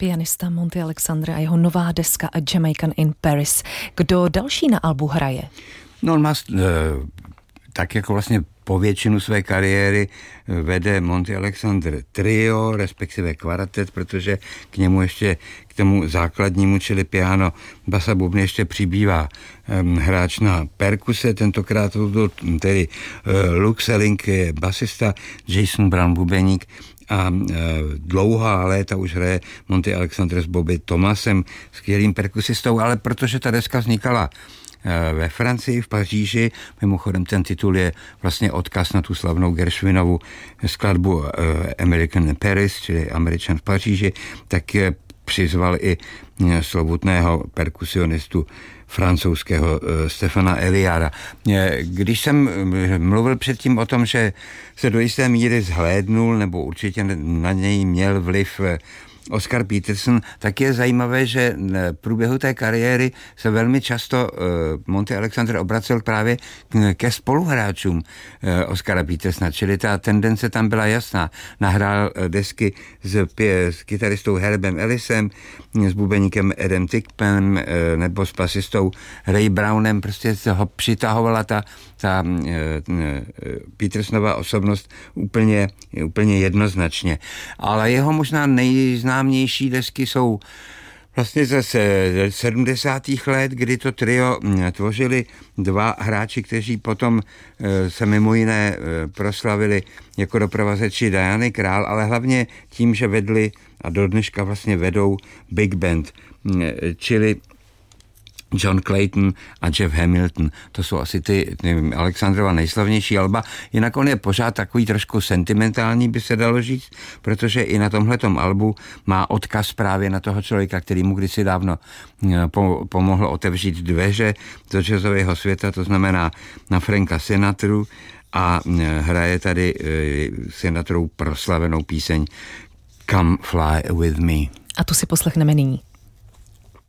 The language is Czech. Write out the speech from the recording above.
Pianista Monty Alexander a jeho nová deska A Jamaican in Paris. Kdo další na albu hraje? No on má tak jako vlastně po většinu své kariéry vede Monty Alexander trio, respektive kvartet, protože k němu ještě, k tomu základnímu, čili piano, basa, bubny, ještě přibývá hráč na perkuse, tentokrát to byl tedy Luke Selling, je basista, Jason Brown bubeník a dlouhá léta už hraje Monty Alexander s Bobby Thomasem, skvělým perkusistou, ale protože ta deska vznikala ve Francii, v Paříži. Mimochodem ten titul je vlastně odkaz na tu slavnou Gershwinovu skladbu American in Paris, čili Američan v Paříži, tak přizval i slovutného perkusionistu francouzského Stefana Eliara. Když jsem mluvil předtím o tom, že se do jisté míry zhlédnul, nebo určitě na něj měl vliv Oscar Peterson, tak je zajímavé, že v průběhu té kariéry se velmi často Monty Alexander obracel právě ke spoluhráčům Oscara Petersona, čili ta tendence tam byla jasná. Nahrál desky s kytaristou Herbem Ellisem, s bubeníkem Adam Tickpanem nebo s basistou Ray Brownem, prostě se ho přitahovala ta Petersonova osobnost úplně jednoznačně. Ale jeho možná nejznámější desky jsou vlastně ze 70. let, kdy to trio tvořili dva hráči, kteří potom se mimo jiné proslavili jako doprovazeči Diany Král, ale hlavně tím, že vedli a do dneška vlastně vedou Big Band, čili John Clayton a Jeff Hamilton. To jsou asi ty Alexandrova nejslavnější alba. Jinak on je pořád takový trošku sentimentální, by se dalo říct, protože i na tomhletom albu má odkaz právě na toho člověka, který mu kdysi dávno pomohl otevřít dveře do jazzového světa, to znamená na Franka Sinatru, a hraje tady Sinatrou proslavenou píseň Come Fly With Me. A tu si poslechneme nyní.